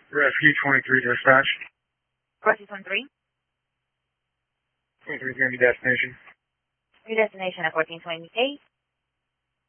Rescue 23 dispatch. Rescue 23. 23 is going to be destination. Your destination at 1428.